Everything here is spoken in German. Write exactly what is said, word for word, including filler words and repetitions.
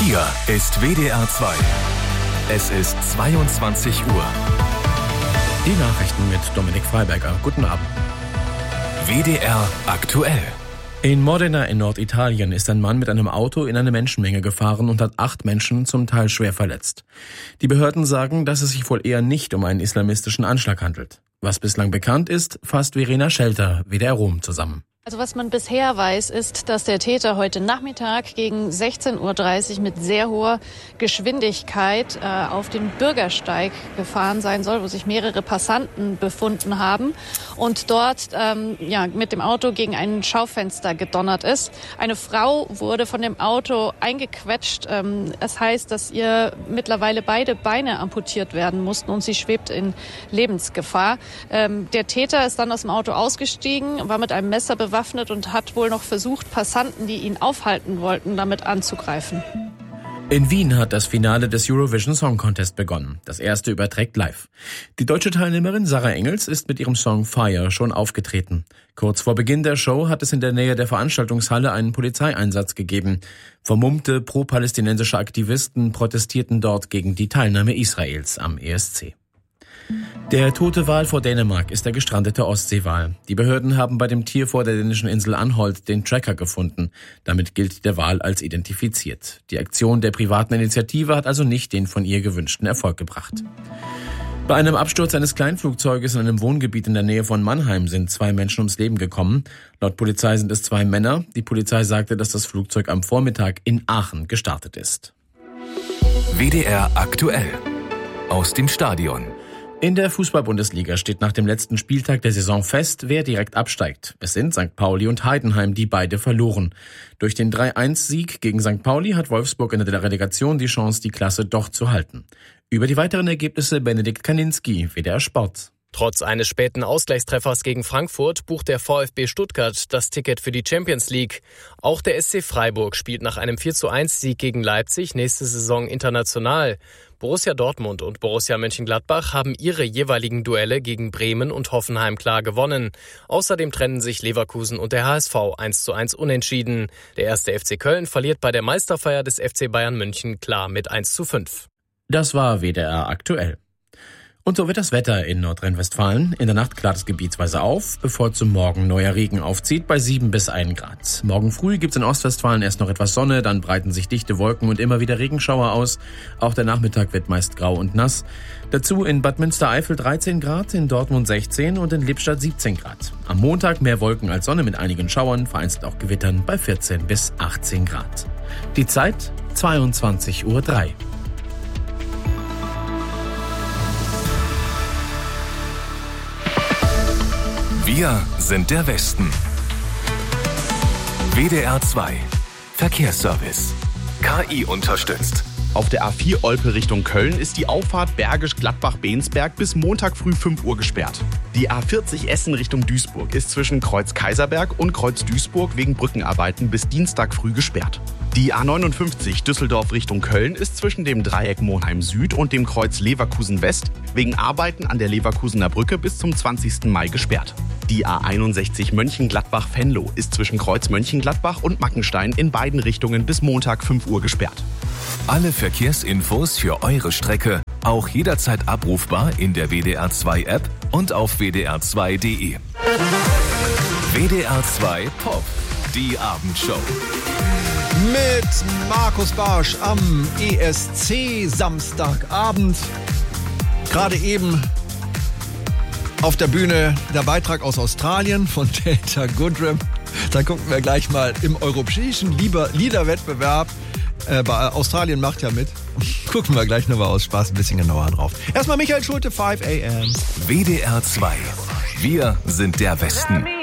Hier ist W D R zwei. Es ist zweiundzwanzig Uhr. Die Nachrichten mit Dominik Freiberger. Guten Abend. W D R aktuell. In Modena in Norditalien ist ein Mann mit einem Auto in eine Menschenmenge gefahren und hat acht Menschen zum Teil schwer verletzt. Die Behörden sagen, dass es sich wohl eher nicht um einen islamistischen Anschlag handelt. Was bislang bekannt ist, fasst Verena Schelter, W D R Rom, zusammen. Also was man bisher weiß, ist, dass der Täter heute Nachmittag gegen sechzehn Uhr dreißig mit sehr hoher Geschwindigkeit äh, auf den Bürgersteig gefahren sein soll, wo sich mehrere Passanten befunden haben und dort ähm, ja, mit dem Auto gegen ein Schaufenster gedonnert ist. Eine Frau wurde von dem Auto eingequetscht. Ähm, es heißt, dass ihr mittlerweile beide Beine amputiert werden mussten und sie schwebt in Lebensgefahr. Ähm, der Täter ist dann aus dem Auto ausgestiegen, war mit einem Messer bewaffnet und hat wohl noch versucht, Passanten, die ihn aufhalten wollten, damit anzugreifen. In Wien hat das Finale des Eurovision Song Contest begonnen. Das erste überträgt live. Die deutsche Teilnehmerin Sarah Engels ist mit ihrem Song Fire schon aufgetreten. Kurz vor Beginn der Show hat es in der Nähe der Veranstaltungshalle einen Polizeieinsatz gegeben. Vermummte pro-palästinensische Aktivisten protestierten dort gegen die Teilnahme Israels am E S C. Der tote Wal vor Dänemark ist der gestrandete Ostseewal. Die Behörden haben bei dem Tier vor der dänischen Insel Anholt den Tracker gefunden. Damit gilt der Wal als identifiziert. Die Aktion der privaten Initiative hat also nicht den von ihr gewünschten Erfolg gebracht. Bei einem Absturz eines Kleinflugzeuges in einem Wohngebiet in der Nähe von Mannheim sind zwei Menschen ums Leben gekommen. Laut Polizei sind es zwei Männer. Die Polizei sagte, dass das Flugzeug am Vormittag in Aachen gestartet ist. W D R aktuell. Aus dem Stadion. In der Fußball-Bundesliga steht nach dem letzten Spieltag der Saison fest, wer direkt absteigt. Es sind Sankt Pauli und Heidenheim, die beide verloren. Durch den drei eins Sieg gegen Sankt Pauli hat Wolfsburg in der Relegation die Chance, die Klasse doch zu halten. Über die weiteren Ergebnisse Benedikt Kaninski, W D R Sport. Trotz eines späten Ausgleichstreffers gegen Frankfurt bucht der VfB Stuttgart das Ticket für die Champions League. Auch der S C Freiburg spielt nach einem vier zu eins Sieg gegen Leipzig nächste Saison international. Borussia Dortmund und Borussia Mönchengladbach haben ihre jeweiligen Duelle gegen Bremen und Hoffenheim klar gewonnen. Außerdem trennen sich Leverkusen und der H S V eins zu eins unentschieden. Der erste F C Köln verliert bei der Meisterfeier des F C Bayern München klar mit eins zu fünf. Das war W D R aktuell. Und so wird das Wetter in Nordrhein-Westfalen. In der Nacht klart es gebietsweise auf, bevor zum Morgen neuer Regen aufzieht bei sieben bis ein Grad. Morgen früh gibt's in Ostwestfalen erst noch etwas Sonne, dann breiten sich dichte Wolken und immer wieder Regenschauer aus. Auch der Nachmittag wird meist grau und nass. Dazu in Bad Münstereifel dreizehn Grad, in Dortmund sechzehn und in Lippstadt siebzehn Grad. Am Montag mehr Wolken als Sonne mit einigen Schauern, vereinzelt auch Gewittern bei vierzehn bis achtzehn Grad. Die Zeit zweiundzwanzig Uhr drei. Wir sind der Westen. W D R zwei. Verkehrsservice. K I unterstützt. Auf der A vier Olpe Richtung Köln ist die Auffahrt Bergisch Gladbach-Bensberg bis Montag früh fünf Uhr gesperrt. Die A vierzig Essen Richtung Duisburg ist zwischen Kreuz Kaiserberg und Kreuz Duisburg wegen Brückenarbeiten bis Dienstag früh gesperrt. Die A neunundfünfzig Düsseldorf Richtung Köln ist zwischen dem Dreieck Monheim Süd und dem Kreuz Leverkusen West wegen Arbeiten an der Leverkusener Brücke bis zum zwanzigsten Mai gesperrt. Die A einundsechzig Mönchengladbach-Venlo ist zwischen Kreuz Mönchengladbach und Mackenstein in beiden Richtungen bis Montag fünf Uhr gesperrt. Alle Verkehrsinfos für eure Strecke auch jederzeit abrufbar in der W D R zwei App und auf w d r zwei punkt d e. W D R zwei Pop, die Abendshow. Mit Markus Barsch am E S C Samstagabend. Gerade eben auf der Bühne der Beitrag aus Australien von Data Goodrem. Da gucken wir gleich mal im europäischen Liederwettbewerb. Äh, bei Australien macht ja mit. Gucken wir gleich nochmal aus Spaß ein bisschen genauer drauf. Erstmal Michael Schulte, fünf a m. W D R zwei. Wir sind der Westen.